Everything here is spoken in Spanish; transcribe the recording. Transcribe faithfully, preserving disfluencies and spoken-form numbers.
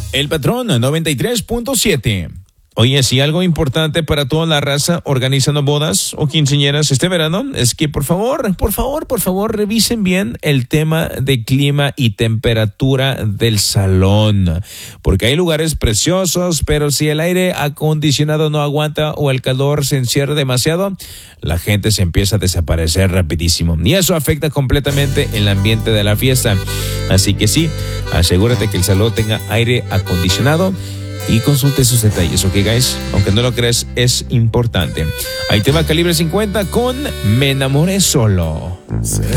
El Patrón noventa y tres punto siete. Oye, si algo importante para toda la raza organizando bodas o quinceañeras este verano es que por favor, por favor, por favor revisen bien el tema de clima y temperatura del salón, porque hay lugares preciosos, pero si el aire acondicionado no aguanta o el calor se encierra demasiado, la gente se empieza a desaparecer rapidísimo y eso afecta completamente el ambiente de la fiesta. Así que sí, asegúrate que el salón tenga aire acondicionado y consulte sus detalles, ¿ok, guys? Aunque no lo creas, es importante. Ahí te va Calibre cincuenta con Me Enamoré Solo.